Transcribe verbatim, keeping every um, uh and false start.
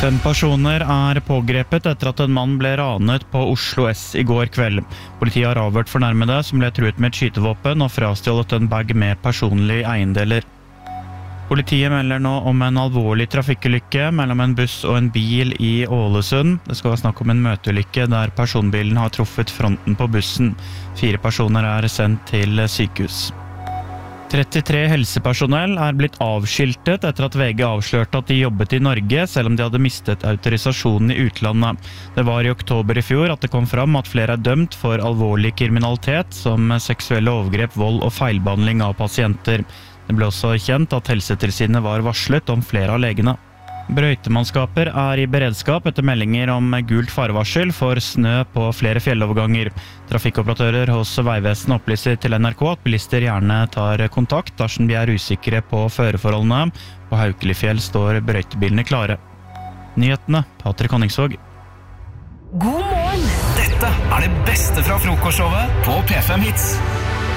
Fem personer er pågrepet etter at en mann ble ranet på Oslo S i går kveld. Politiet har avhørt fornærmede som ble truet med et skytevåpen og frastjålet en bag med personlige eiendeler. Politiet melder nå om en alvorlig trafikkulykke mellom en buss og en bil i Ålesund. Det skal være snakk om en møteulykke der personbilen har truffet fronten på bussen. Fire personer er sendt til sykehus. trettitre helsepersonell er blitt avskiltet etter at V G avslørte at de jobbet i Norge, selv om de hadde mistet autorisasjonen i utlandet. Det var i oktober i fjor at det kom fram at flere er dømt for alvorlig kriminalitet, som seksuelle overgrep, vold og feilbehandling av pasienter. Det ble også kjent at Helsetilsynet var varslet om flere av legene. Brøytemannskaper er i beredskap etter meldinger om gult farevarsel for snø på flere fjelloverganger. Trafikkoperatører hos Vegvesenet opplyser til N R K at bilister gjerne tar kontakt dersom de er usikre på føreforholdene. På Haukelifjell står brøytebilene klare. Nyhetene, Patrick Honningsvåg. God morgen! Dette er det beste fra frokostshowet på P fem Hits.